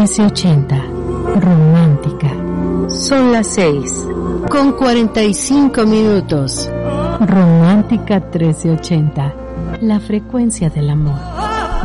1380, romántica. Son las 6:45. Romántica 1380, la frecuencia del amor.